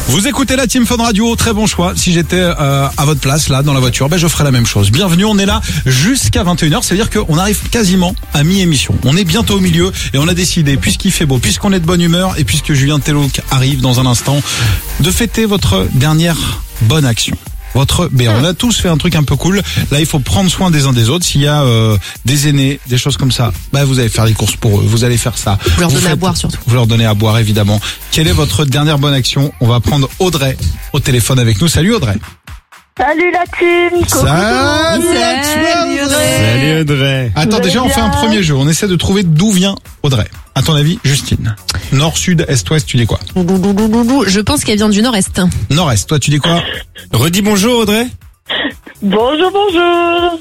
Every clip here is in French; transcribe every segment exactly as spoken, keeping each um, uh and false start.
Vous écoutez la Team Fun Radio, très bon choix. Si j'étais euh, à votre place, là, dans la voiture, ben je ferais la même chose. Bienvenue, on est là jusqu'à vingt et une heures, ça veut dire qu'on arrive quasiment à mi-émission. On est bientôt au milieu et on a décidé, puisqu'il fait beau, puisqu'on est de bonne humeur et puisque Julien Telloc arrive dans un instant, de fêter votre dernière bonne action. Votre B. On a tous fait un truc un peu cool. Là, il faut prendre soin des uns des autres. S'il y a euh, des aînés, des choses comme ça, bah vous allez faire les courses pour eux. Vous allez faire ça. Vous leur vous donnez faites, à boire surtout. Vous leur donnez à boire, évidemment. Quelle est votre dernière bonne action? On va prendre Audrey au téléphone avec nous. Salut Audrey. Salut la team. Salut, Salut Audrey. Salut Audrey. Attends, Vous déjà on allez fait un bien premier jeu. On essaie de trouver d'où vient Audrey. À ton avis, Justine? Nord, sud, est, ouest, tu dis quoi? Je pense qu'elle vient du nord-est. Nord-est, toi tu dis quoi? Redis bonjour Audrey. Bonjour, bonjour.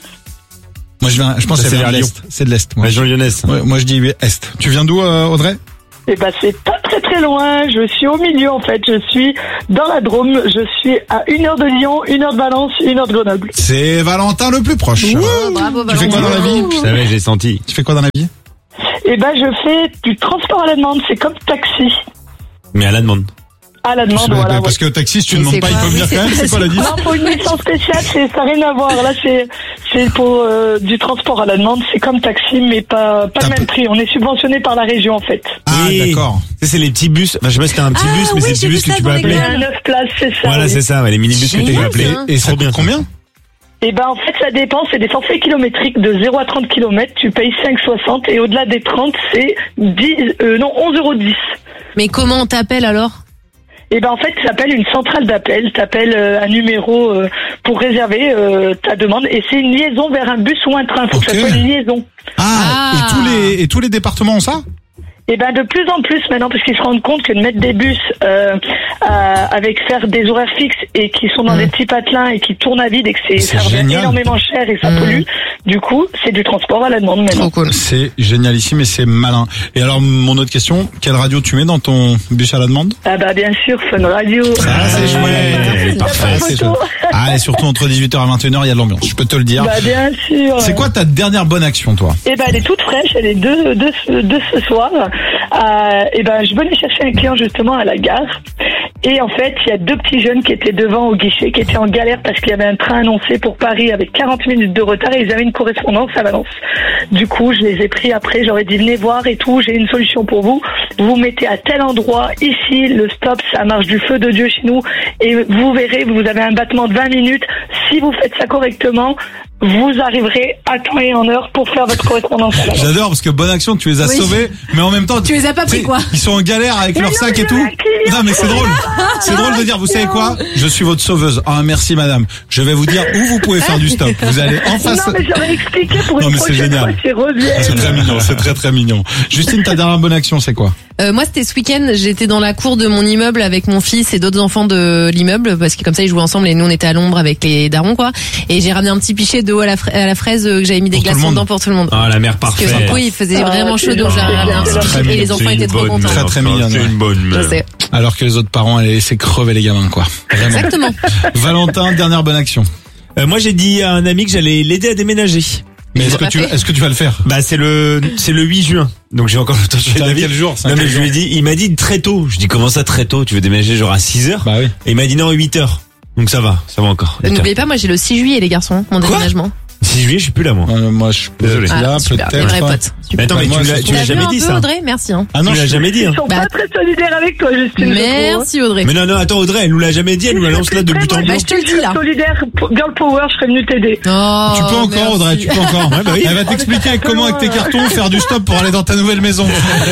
Moi je viens, je pense Ça, que c'est c'est vers vers l'est. C'est de l'est. Moi. Région lyonnaise. Ouais, moi je dis est. Tu viens d'où euh, Audrey? Eh ben, c'est pas très très loin. Je suis au milieu, en fait. Je suis dans la Drôme. Je suis à une heure de Lyon, une heure de Valence, une heure de Grenoble. C'est Valentin le plus proche. Bravo, Tu fais quoi dans la vie? Je savais, j'ai senti. Tu fais quoi dans la vie? Eh ben, je fais du transport à la demande. C'est comme taxi. Mais à la demande. À la demande, Parce voilà. Parce que taxi, si tu Mais ne demandes c'est pas, il quoi? peut venir Oui, quand même. c'est- C'est quoi la diff? Non, pour une licence spéciale, c'est, ça n'a rien à voir. Là, c'est, c'est pour euh, du transport à la demande. C'est comme taxi, mais pas, pas T'as le même peu- prix. On est subventionné par la région, en fait. Ah Oui. d'accord. Tu sais, c'est les petits bus. Enfin, je sais pas si t'as un petit Ah, bus, mais oui, c'est les j'ai petits vu bus que ça tu dans peux les Il appeler. y gars. a neuf places, c'est ça. Voilà, oui. c'est ça, ouais, les minibus que tu peux Génial, appeler. ça. Et ça Trop coûte bien. combien? Eh ben, en fait, ça dépend. C'est des forfaits kilométriques de zéro à trente kilomètres. Tu payes cinq soixante et au-delà des trente, c'est dix, euh, non, onze euros dix. Mais comment on t'appelle alors? Eh ben, en fait, ça s'appelle une centrale d'appel. T'appelles euh, un numéro euh, pour réserver euh, ta demande et c'est une liaison vers un bus ou un train. Faut Ok. que ça soit une liaison. Ah, Ah. Et tous les et tous les départements ont ça? Eh ben, de plus en plus maintenant, parce qu'ils se rendent compte que de mettre des bus euh, à- avec faire des horaires fixes et qui sont dans Mm. des petits patelins et qui tournent à vide et que c'est, C'est ça revient génial. énormément cher et ça Mm. pollue. Du coup, c'est du transport à la demande maintenant. Trop cool. C'est génialissime et c'est malin. Et alors mon autre question, quelle radio tu mets dans ton bus à la demande? Ah bah bien sûr, Fun Radio. Ah c'est chouette. Elle est parfaite. Ah, c'est chouette. Ah et surtout entre dix-huit heures et vingt et une heures, il y a de l'ambiance. Je peux te le dire. Bah bien sûr. C'est quoi ta dernière bonne action, toi? Eh ben elle est toute fraîche, elle est de de ce, de ce soir. Euh, eh ben je venais chercher un client justement à la gare. Et en fait, il y a deux petits jeunes qui étaient devant au guichet, qui étaient en galère parce qu'il y avait un train annoncé pour Paris avec quarante minutes de retard et ils avaient une correspondance à Valence. Du coup, je les ai pris après, j'aurais dit venez voir et tout, j'ai une solution pour vous. Vous vous mettez à tel endroit, ici, le stop, ça marche du feu de Dieu chez nous et vous verrez, vous avez un battement de vingt minutes. Si vous faites ça correctement, vous arriverez à temps et en heure pour faire votre correspondance à Valence. J'adore parce que bonne action, tu les as Oui. sauvés, mais en même temps Tu les as pas pris, sais, quoi. Ils sont en galère avec leur non, sac mais et tout. un client. Non mais c'est drôle. C'est drôle de dire, vous savez quoi? Je suis votre sauveuse. Ah merci madame. Je vais vous dire où vous pouvez faire du stop. Vous allez en face. Non, mais j'aurais expliqué pour Non, une mais c'est prochaine génial. fois qu'ils reviennent. C'est très mignon, c'est très très mignon. Justine, ta dernière bonne action, c'est quoi? Euh, moi, c'était ce week-end. J'étais dans la cour de mon immeuble avec mon fils et d'autres enfants de l'immeuble parce que comme ça, ils jouaient ensemble et nous, on était à l'ombre avec les darons, quoi. Et j'ai ramené un petit pichet d'eau à la, fra- à la fraise euh, que j'avais mis des Pour tout le glaçons monde. dedans pour tout le monde. Ah, la mère Parce que parfaite. du coup, il faisait Ah, vraiment c'est chaud, donc j'ai gentil. ramené un petit C'est pichet très et les mignon. enfants étaient trop contents. Très, très mignonne, C'est ouais. une bonne Je mère. sais. Alors que les autres parents allaient laisser crever les gamins, quoi. Vraiment. Exactement. Valentin, dernière bonne action. Euh, moi, j'ai dit à un ami que j'allais l'aider à déménager. Mais est-ce que pas tu, fait. est-ce que tu vas le faire? Bah, c'est le, c'est le huit juin. Donc, j'ai encore le temps de changer C'est à d'avis. quel jour? C'est à Non, quel mais je lui ai jour dit, il m'a dit très tôt. Je dis, comment ça très tôt? Tu veux déménager genre à six heures? Bah oui. Et il m'a dit non, huit heures. Donc, ça va, ça va encore. Euh, N'oubliez pas, moi, j'ai le six juillet, les garçons, mon Quoi déménagement. six juillet, je suis plus là, moi. Euh, moi, je peux Désolé. être là, Ah, super, des peut-être. vrais potes. Mais attends, mais Moi, tu l'as, c'est- tu l'as T'as vu jamais un dit, peu, ça? Audrey? Merci, hein. Ah non, Tu l'as je- jamais dit, hein. Ils sont Bah, pas très solidaires avec toi, Justine. je trouve, hein. Merci, Audrey. Mais non, non, attends, Audrey, elle nous l'a jamais dit, elle nous la lance là de but en Moi, blanc. Bah, je te le dis, là. Solidaire, girl power, je serais venu t'aider. Oh, Tu peux encore, merci. Audrey, tu peux encore. Ouais, bah oui. Elle va t'expliquer comment, avec tes cartons, faire du stop pour aller dans ta nouvelle maison.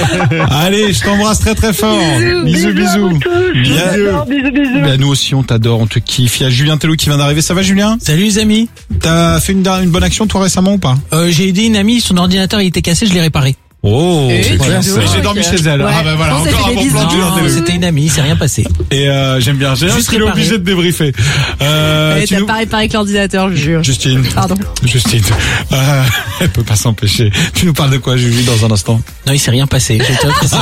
Allez, je t'embrasse très très fort. Bisous, à bisous. vous tous. Bisous. J'adore, Bisous, bisous. Bah, nous aussi, on t'adore, on te kiffe. Il y a Julien Telloc qui vient d'arriver. Ça va, Julien? Salut les amis. T'as fait une, une bonne action, toi, récemment, ou pas? Euh, j'ai aidé une amie, son ordinateur il était cassé, je l'ai réparé. Oh, Et c'est tu clair, dis, ça. oh, J'ai dormi ok. chez elle. Ouais. Ah bah voilà, On s'est encore fait un des bon plan de bisous. Julien Non, Telloc. c'était une amie, c'est rien passé. Et euh, j'aime bien. J'ai Juste juste qu'il est réparé. obligé de débriefer. Euh, Eh, tu T'as nous- pas réparé avec l'ordinateur, je jure. Justine. Pardon. Justine. Euh, elle peut pas s'empêcher. Tu nous parles de quoi, Julie, dans un instant? Non, il s'est rien passé. Je te précise.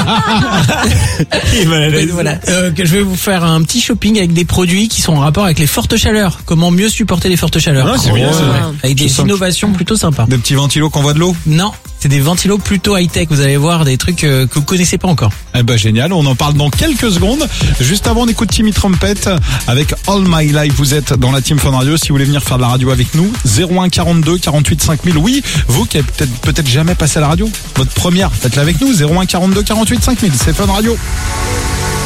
Il est mal à l'aise. Voilà, euh, que je vais vous faire un petit shopping avec des produits qui sont en rapport avec les fortes chaleurs. Comment mieux supporter les fortes chaleurs. Ah, c'est bien, Ouais. c'est vrai. Avec Je des sens que- innovations plutôt sympas. Des petits ventilos qu'on voit de l'eau? Non, C'est des ventilos plutôt high-tech. Vous allez voir des trucs euh, que vous connaissez pas encore. Eh ben génial, on en parle dans quelques secondes. Juste avant, on écoute Timmy Trumpet avec All My Life. Vous êtes dans la Team Fun Radio. Si vous voulez venir faire de la radio avec nous, zéro un quarante-deux quarante-huit cinq mille. Oui, vous qui avez peut-être peut-être jamais passé à la radio, votre première, faites-la avec nous, zéro un quarante-deux quarante-huit cinq mille. C'est Fun Radio.